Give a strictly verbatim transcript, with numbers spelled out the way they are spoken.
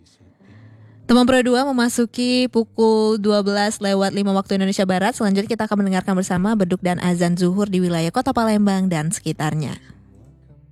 Teman Pro dua memasuki pukul dua belas lewat lima waktu Indonesia Barat. Selanjutnya kita akan mendengarkan bersama beduk dan azan zuhur di wilayah Kota Palembang dan sekitarnya.